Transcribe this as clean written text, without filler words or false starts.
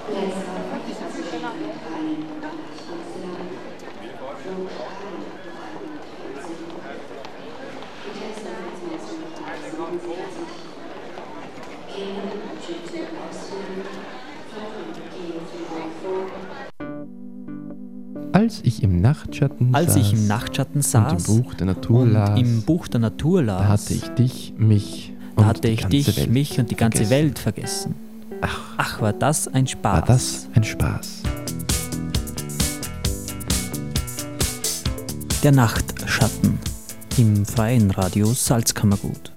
Als ich im Nachtschatten saß und im Buch der Natur las, da hatte ich dich, mich und die ganze Welt vergessen. Ach, war das ein Spaß. Der Nachtschatten im freien Radio Salzkammergut.